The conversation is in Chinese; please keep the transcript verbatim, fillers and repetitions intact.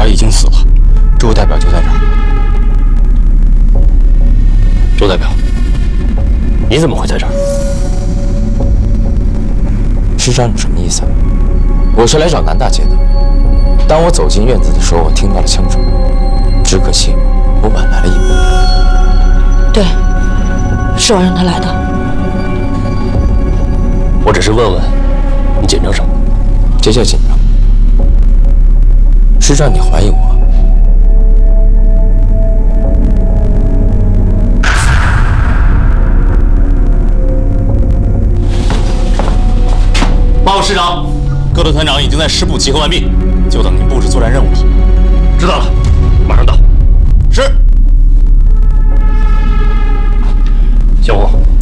儿已经死了，周代表就在这儿。 周代表，你怎么会在这儿？ 师长，你什么意思？我是来找南大姐的。当我走进院子的时候，我听到了枪声，只可惜我晚来了一步。 对，是我让他来的。 我只是问问，你紧张什么？ 这叫紧张？师长，你怀疑我？ 报告师长，各队团长已经在师部集合完毕，就等您布置作战任务了。 知道了，马上到。 是。 小虎，